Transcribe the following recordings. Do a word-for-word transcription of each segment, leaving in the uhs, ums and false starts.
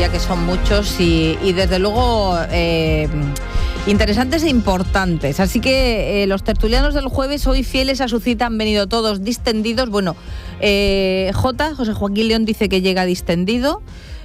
ya que son muchos y, y desde luego eh, interesantes e importantes. Así que eh, los tertulianos del jueves, hoy fieles a su cita, han venido todos distendidos. Bueno, eh, J, José Joaquín León, dice que llega distendido.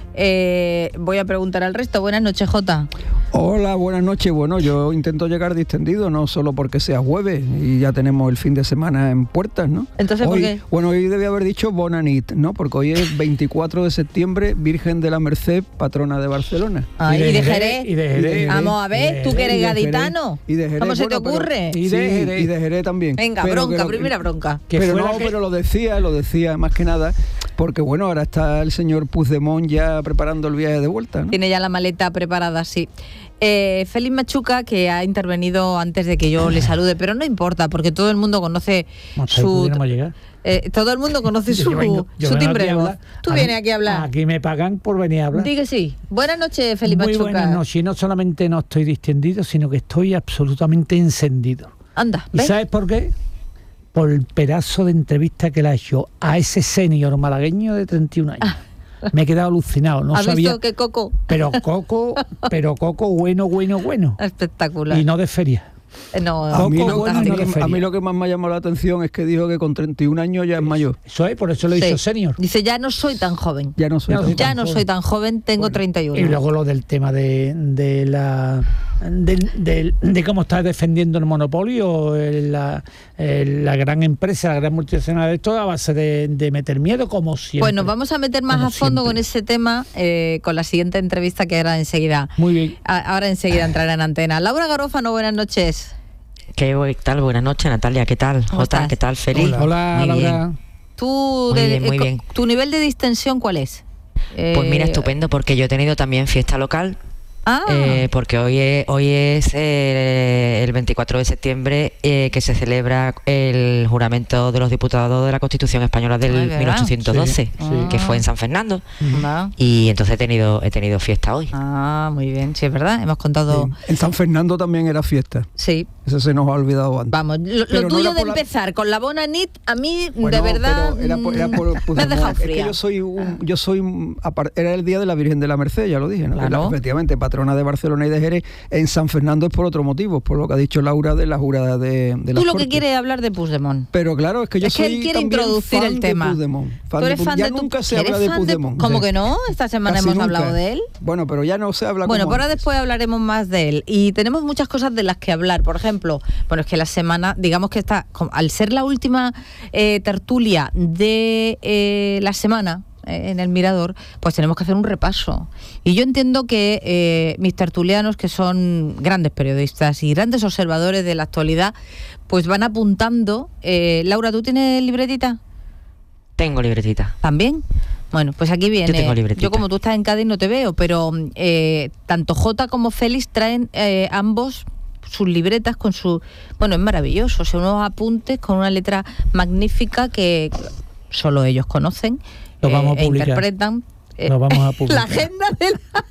Eh, voy a preguntar al resto. Buenas noches, Jota. Hola, buenas noches. Bueno, yo intento llegar distendido, no solo porque sea jueves y ya tenemos el fin de semana en puertas, ¿no? Entonces, hoy, ¿por qué? Bueno, hoy debía haber dicho Bona nit, ¿no? Porque hoy es veinticuatro de septiembre, Virgen de la Merced, patrona de Barcelona. Ah, y de Jerez. Y de Jerez. Vamos a ver, tú que eres gaditano. Y de Jerez, ¿Cómo se te bueno, ocurre? Pero, Y de sí, Jerez. y de Jerez también. Venga, Pero bronca, lo- primera bronca. Que pero fuera no, que- pero lo decía, lo decía más que nada, porque bueno, ahora está el señor Puigdemont ya preparando el viaje de vuelta, ¿no? Tiene ya la maleta preparada, sí. Eh, Félix Machuca, que ha intervenido antes de que yo le salude, pero no importa, porque todo el mundo conoce No sé, su... pudiéramos llegar. eh, todo el mundo conoce Yo su, vengo- yo su vengo timbre aquí de a voz. hablar. Tú A vienes mí- aquí a hablar. Aquí me pagan por venir a hablar. Di que sí. Buenas noches, Félix Muy Machuca. buenas noches. Y no solamente no estoy distendido, sino que estoy absolutamente encendido. Anda, ¿Y ¿ves? sabes por qué? Por el pedazo de entrevista que le ha hecho a ese senior malagueño de treinta y un años. Me he quedado alucinado. No ¿Has sabía. visto que Coco? Pero Coco, pero Coco bueno, bueno, bueno. Espectacular. Y no de feria. Eh, no, A mí, Coco, lo, bueno, a mí no lo de que- a feria. mí lo que más me ha llamado la atención es que dijo que con treinta y un años ya es mayor. Eso es, por eso le he Sí. dicho senior. Dice, ya no soy tan joven. Ya no soy Ya no tan- Ya tan no joven. soy tan joven, tengo Bueno, treinta y uno. Y luego lo del tema de, de la de, de- de cómo está defendiendo el monopolio, el- la, el- la gran empresa, la gran multinacional de esto, a base de, de meter miedo, como siempre. Pues nos vamos a meter más Como a fondo siempre. con ese tema eh, con la siguiente entrevista que ahora enseguida, Muy bien. a- ahora enseguida entrará en antena. Laura Garófano, buenas noches. ¿Qué tal? Buenas noches, Natalia. ¿Qué tal? ¿Cómo Jota, estás? ¿qué tal? Feliz. Hola, Hola, Muy Laura. bien. Tú, Muy de- bien, muy eh, co- bien. ¿Tu nivel de distensión cuál es? Pues mira, Eh, estupendo, porque yo he tenido también fiesta local, Ah, eh, porque hoy es, hoy es eh, el veinticuatro de septiembre eh, que se celebra el juramento de los diputados de la Constitución Española del Ay, ¿verdad? mil ochocientos doce, Sí, sí. que fue en San Fernando, va. y entonces he tenido, he tenido fiesta hoy. Ah, muy bien, sí, es verdad, hemos contado... Sí. En San Fernando también era fiesta. Sí, Eso se nos ha olvidado antes. vamos, lo, Pero lo no tuyo era de por la- empezar con la Bona Nit, a mí, Bueno, de verdad, pero era por, era por mm, me has Puigdemont. dejado Es que fría. yo soy un, yo soy un- apar- era el día de la Virgen de la Merced, ya lo dije, ¿no? Que Claro. la- efectivamente, patrona de Barcelona y de Jerez. En San Fernando es por otro motivo, por lo que ha dicho Laura de la jurada de, de las Tú lo que Cortes. quieres es hablar de Puigdemont. Pero claro, es que yo Es que soy él quiere también introducir fan el de tema. Puigdemont. Fan ¿Tú eres de Puig- fan ya de tu- nunca se ¿Eres habla de fan Puigdemont. ¿Cómo Sí. que no? Esta semana Casi hemos nunca. hablado de él. Bueno, pero ya no se habla Bueno, como pero ahora antes. después hablaremos más de él. Y tenemos muchas cosas de las que hablar. Por ejemplo, bueno, es que la semana, digamos que está, como- al ser la última eh, tertulia de eh, la semana eh, en el Mirador, pues tenemos que hacer un repaso. Y yo entiendo que eh, mis tertulianos, que son grandes periodistas y grandes observadores de la actualidad, pues van apuntando. Eh, Laura, ¿tú tienes libretita? Tengo libretita. ¿También? Bueno, pues aquí viene. Yo tengo libretita. Yo como tú estás en Cádiz no te veo, pero eh, tanto Jota como Félix traen eh, ambos sus libretas con su... Bueno, es maravilloso, son unos apuntes con una letra magnífica que solo ellos conocen. Lo vamos a e publicar. interpretan. eh, Lo vamos a La publicar. agenda de la...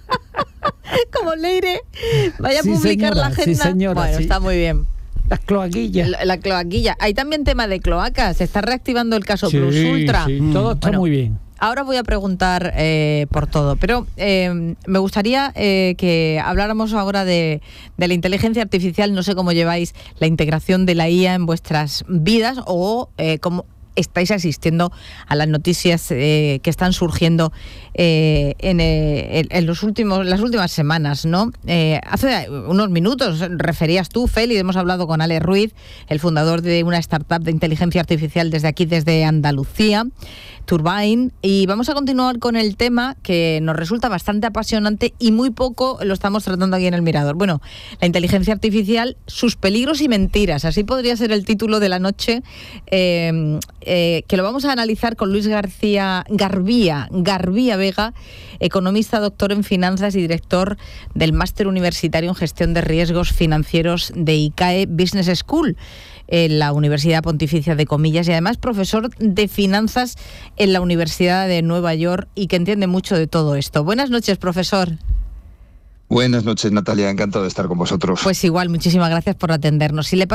como Leire vaya a Sí, publicar la señora, sí, agenda. señora, bueno, sí. está muy bien. Las cloaquillas. La, la cloaquilla. Hay también tema de cloacas. Se está reactivando el caso Sí, Plus Ultra. sí, todo está Bueno, muy bien. Ahora voy a preguntar eh, por todo, pero eh, me gustaría eh, que habláramos ahora de, de la inteligencia artificial. No sé cómo lleváis la integración de la I A en vuestras vidas o eh, cómo estáis asistiendo a las noticias eh, que están surgiendo eh, en, eh, en, en los últimos, las últimas semanas, ¿no? Eh, hace unos minutos referías tú, Feli, hemos hablado con Ale Ruiz, el fundador de una startup de inteligencia artificial desde aquí, desde Andalucía, Turbine, y vamos a continuar con el tema que nos resulta bastante apasionante y muy poco lo estamos tratando aquí en el Mirador. Bueno, la inteligencia artificial, sus peligros y mentiras, así podría ser el título de la noche, eh, eh, que lo vamos a analizar con Luis García Garbía, Garbía Vega, economista, doctor en finanzas y director del máster universitario en gestión de riesgos financieros de I C A E Business School, en la Universidad Pontificia de Comillas, y además profesor de finanzas en la Universidad de Nueva York y que entiende mucho de todo esto. Buenas noches, profesor. Buenas noches, Natalia. Encantado de estar con vosotros. Pues igual, muchísimas gracias por atendernos. Si le